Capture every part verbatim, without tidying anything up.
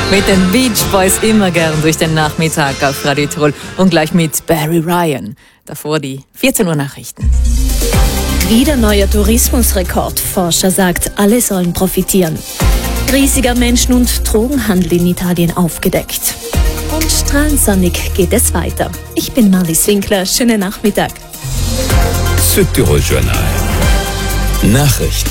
Mit den Beach Boys immer gern durch den Nachmittag auf Radio Tirol und gleich mit Barry Ryan. Davor die vierzehn Uhr Nachrichten. Wieder neuer Tourismusrekord. Forscher sagt, alle sollen profitieren. Riesiger Menschen- und Drogenhandel in Italien aufgedeckt. Und strahlensonnig geht es weiter. Ich bin Marlies Winkler. Schönen Nachmittag. Südtirol Journal. Nachrichten.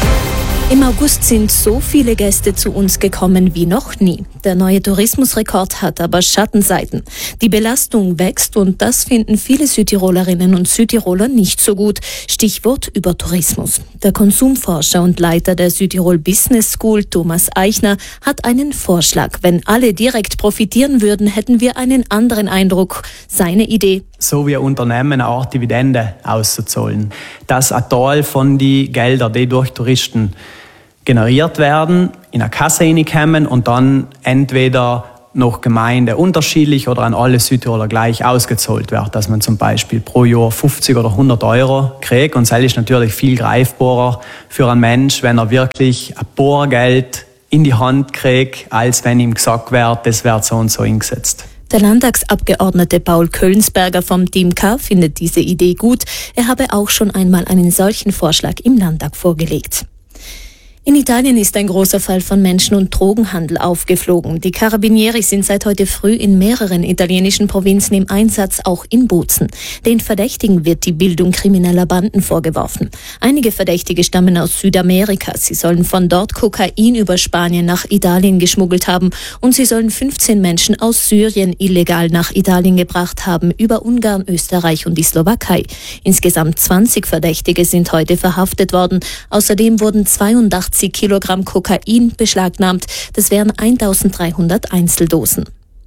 Im August sind so viele Gäste zu uns gekommen wie noch nie. Der neue Tourismusrekord hat aber Schattenseiten. Die Belastung wächst und das finden viele Südtirolerinnen und Südtiroler nicht so gut. Stichwort Übertourismus. Der Konsumforscher und Leiter der Südtirol Business School, Thomas Eichner, hat einen Vorschlag. Wenn alle direkt profitieren würden, hätten wir einen anderen Eindruck. Seine Idee: so wie Unternehmen eine Art Dividende auszuzahlen. Dass ein Teil von den Geldern, die durch Touristen generiert werden, in eine Kasse reinkommen und dann entweder nach Gemeinde unterschiedlich oder an alle Südtiroler gleich ausgezahlt wird. Dass man zum Beispiel pro Jahr fünfzig oder hundert Euro kriegt. Und das ist natürlich viel greifbarer für einen Mensch, wenn er wirklich ein paar Geld in die Hand kriegt, als wenn ihm gesagt wird, das wird so und so eingesetzt. Der Landtagsabgeordnete Paul Köllnsberger vom Team K findet diese Idee gut. Er habe auch schon einmal einen solchen Vorschlag im Landtag vorgelegt. In Italien ist ein großer Fall von Menschen- und Drogenhandel aufgeflogen. Die Carabinieri sind seit heute früh in mehreren italienischen Provinzen im Einsatz, auch in Bozen. Den Verdächtigen wird die Bildung krimineller Banden vorgeworfen. Einige Verdächtige stammen aus Südamerika. Sie sollen von dort Kokain über Spanien nach Italien geschmuggelt haben und sie sollen fünfzehn Menschen aus Syrien illegal nach Italien gebracht haben, über Ungarn, Österreich und die Slowakei. Insgesamt zwanzig Verdächtige sind heute verhaftet worden. Außerdem wurden zweiundachtzig Kilogramm Kokain beschlagnahmt. Das wären eintausenddreihundert Einzeldosen.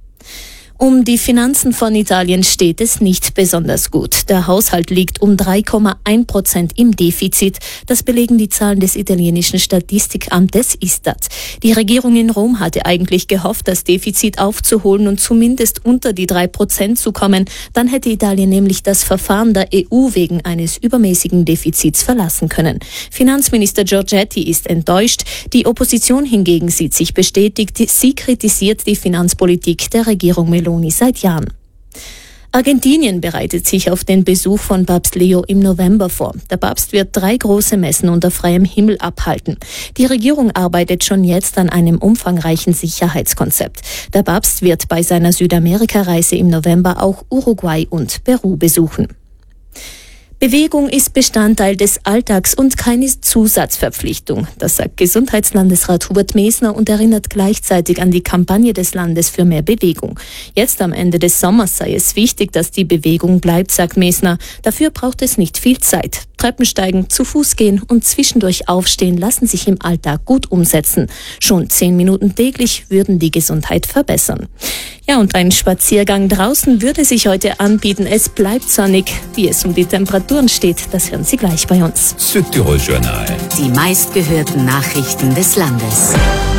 Um die Finanzen von Italien steht es nicht besonders gut. Der Haushalt liegt um drei Komma eins Prozent im Defizit. Das belegen die Zahlen des italienischen Statistikamtes Istat. Die Regierung in Rom hatte eigentlich gehofft, das Defizit aufzuholen und zumindest unter die drei Prozent zu kommen. Dann hätte Italien nämlich das Verfahren der E U wegen eines übermäßigen Defizits verlassen können. Finanzminister Giorgetti ist enttäuscht. Die Opposition hingegen sieht sich bestätigt. Sie kritisiert die Finanzpolitik der Regierung Meloni seit Jahren. Argentinien bereitet sich auf den Besuch von Papst Leo im November vor. Der Papst wird drei große Messen unter freiem Himmel abhalten. Die Regierung arbeitet schon jetzt an einem umfangreichen Sicherheitskonzept. Der Papst wird bei seiner Südamerika-Reise im November auch Uruguay und Peru besuchen. Bewegung ist Bestandteil des Alltags und keine Zusatzverpflichtung. Das sagt Gesundheitslandesrat Hubert Mesner und erinnert gleichzeitig an die Kampagne des Landes für mehr Bewegung. Jetzt am Ende des Sommers sei es wichtig, dass die Bewegung bleibt, sagt Mesner. Dafür braucht es nicht viel Zeit. Treppensteigen, zu Fuß gehen und zwischendurch aufstehen lassen sich im Alltag gut umsetzen. Schon zehn Minuten täglich würden die Gesundheit verbessern. Ja, und ein Spaziergang draußen würde sich heute anbieten. Es bleibt sonnig. Wie es um die Temperaturen steht, das hören Sie gleich bei uns. Südtirol Journal. Die meistgehörten Nachrichten des Landes.